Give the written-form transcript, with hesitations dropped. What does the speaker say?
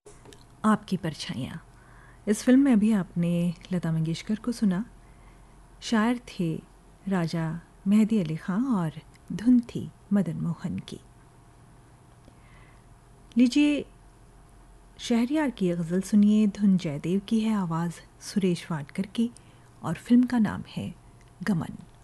आपकी परछाइयाँ। इस फिल्म में अभी आपने लता मंगेशकर को सुना। शायर थे राजा मेहदी अली ख़ां और धुन थी मदन मोहन की। लीजिए शहरयार की गज़ल सुनिए। धुन जयदेव की है, आवाज़ सुरेश वाडकर की, और फिल्म का नाम है गमन।